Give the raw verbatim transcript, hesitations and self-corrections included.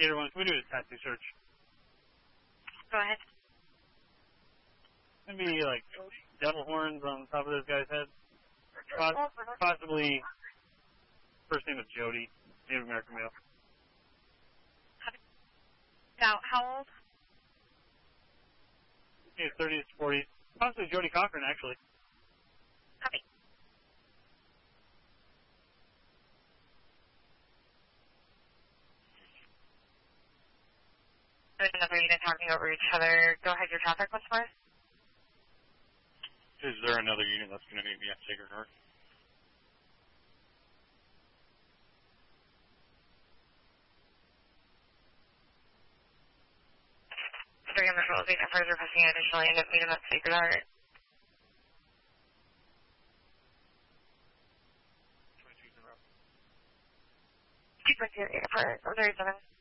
Gator one, can we do a tattoo search? Go ahead. Maybe like devil horns on top of this guy's head. Poss- possibly first name is Jody, Native American male. Now, how old? He's thirties, forties. Possibly Jody Cochran, actually. Copy. There's another unit talking over each other. Go ahead, your traffic, what's more? Is there another unit that's going to meet me at Sacred Heart? Three on the roll, eight numbers requesting additional unit meet them at Sacred Heart. Two point zero eight for thirty-seven.